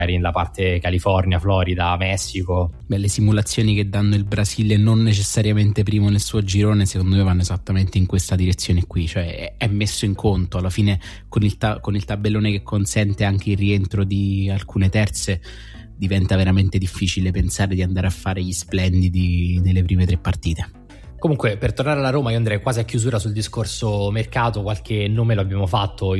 la parte California, Florida, Messico. Beh, le simulazioni che danno il Brasile non necessariamente primo nel suo girone secondo me vanno esattamente in questa direzione qui, cioè è messo in conto alla fine con il tabellone che consente anche il rientro di alcune terze. Diventa veramente difficile pensare di andare a fare gli splendidi nelle prime 3 partite. Comunque, per tornare alla Roma, io andrei quasi a chiusura sul discorso mercato. Qualche nome lo abbiamo fatto.